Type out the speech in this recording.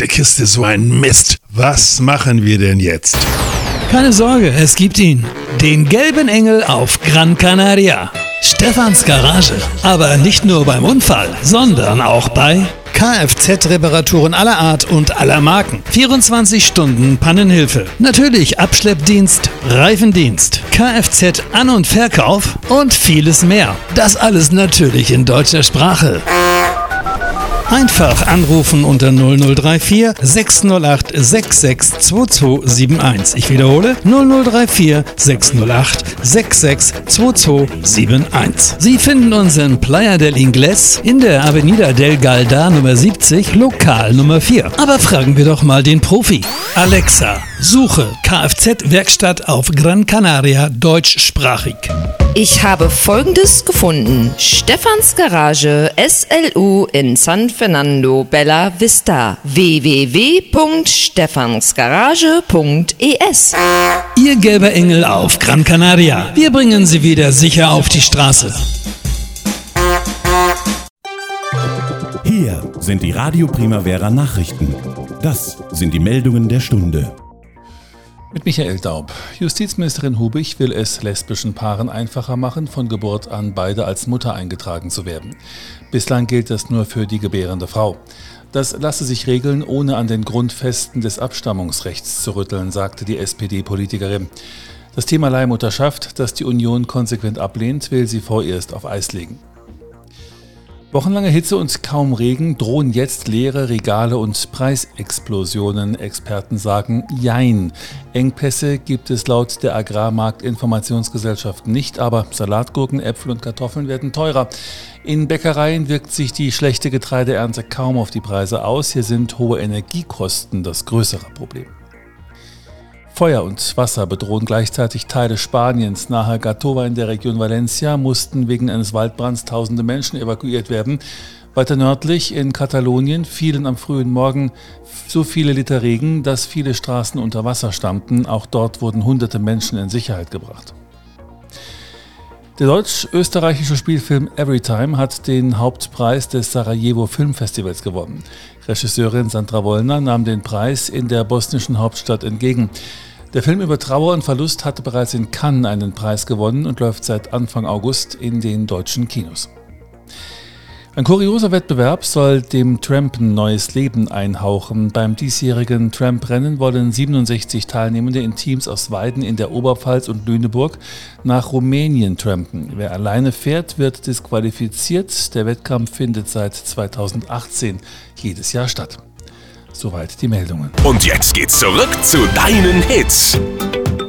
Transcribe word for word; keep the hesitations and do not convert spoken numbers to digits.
der Kiste so ein Mist. Was machen wir denn jetzt? Keine Sorge, es gibt ihn. Den gelben Engel auf Gran Canaria. Stefans Garage. Aber nicht nur beim Unfall, sondern auch bei Kfz-Reparaturen aller Art und aller Marken. vierundzwanzig Stunden Pannenhilfe. Natürlich Abschleppdienst, Reifendienst, Kfz-An- und Verkauf und vieles mehr. Das alles natürlich in deutscher Sprache. Einfach anrufen unter null null drei vier sechs null acht sechs sechs zwei zwei sieben eins. Ich wiederhole null null drei vier sechs null acht sechs sechs zwei zwei sieben eins. Sie finden uns in Playa del Ingles in der Avenida del Galda Nummer siebzig, Lokal Nummer vier. Aber fragen wir doch mal den Profi. Alexa, suche Kfz-Werkstatt auf Gran Canaria deutschsprachig. Ich habe Folgendes gefunden. Stefans Garage S L U in San Fernando Bella Vista. w w w punkt stefansgarage punkt e s. Ihr gelber Engel auf Gran Canaria. Wir bringen Sie wieder sicher auf die Straße. Hier sind die Radio Primavera Nachrichten. Das sind die Meldungen der Stunde. Mit Michael Daub. Justizministerin Hubich will es lesbischen Paaren einfacher machen, von Geburt an beide als Mutter eingetragen zu werden. Bislang gilt das nur für die gebärende Frau. Das lasse sich regeln, ohne an den Grundfesten des Abstammungsrechts zu rütteln, sagte die S P D-Politikerin. Das Thema Leihmutterschaft, das die Union konsequent ablehnt, will sie vorerst auf Eis legen. Wochenlange Hitze und kaum Regen drohen jetzt leere Regale und Preisexplosionen. Experten sagen Jein. Engpässe gibt es laut der Agrarmarktinformationsgesellschaft nicht, aber Salatgurken, Äpfel und Kartoffeln werden teurer. In Bäckereien wirkt sich die schlechte Getreideernte kaum auf die Preise aus. Hier sind hohe Energiekosten das größere Problem. Feuer und Wasser bedrohen gleichzeitig Teile Spaniens. Nahe Gàtova in der Region Valencia mussten wegen eines Waldbrands tausende Menschen evakuiert werden. Weiter nördlich in Katalonien fielen am frühen Morgen so viele Liter Regen, dass viele Straßen unter Wasser standen. Auch dort wurden hunderte Menschen in Sicherheit gebracht. Der deutsch-österreichische Spielfilm Everytime hat den Hauptpreis des Sarajevo Filmfestivals gewonnen. Regisseurin Sandra Wollner nahm den Preis in der bosnischen Hauptstadt entgegen. Der Film über Trauer und Verlust hatte bereits in Cannes einen Preis gewonnen und läuft seit Anfang August in den deutschen Kinos. Ein kurioser Wettbewerb soll dem Trampen neues Leben einhauchen. Beim diesjährigen Tramp-Rennen wollen siebenundsechzig Teilnehmende in Teams aus Weiden in der Oberpfalz und Lüneburg nach Rumänien trampen. Wer alleine fährt, wird disqualifiziert. Der Wettkampf findet seit zweitausendachtzehn jedes Jahr statt. Soweit die Meldungen. Und jetzt geht's zurück zu deinen Hits.